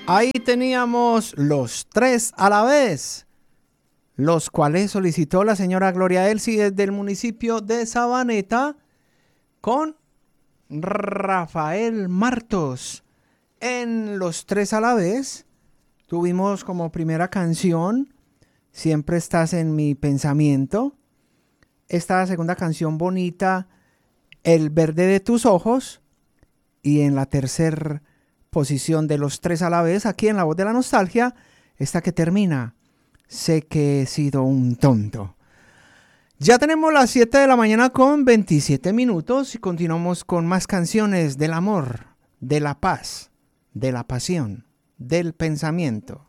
Ahí teníamos los tres a la vez, los cuales solicitó la señora Gloria Elsie desde el municipio de Sabaneta con Rafael Martos. En los tres a la vez tuvimos como primera canción Siempre estás en mi pensamiento. Esta segunda canción bonita, El verde de tus ojos. Y en la tercera posición de los tres a la vez, aquí en La Voz de la Nostalgia, esta que termina, Sé que he sido un tonto. Ya tenemos las 7 de la mañana con 27 minutos y continuamos con más canciones del amor, de la paz, de la pasión, del pensamiento.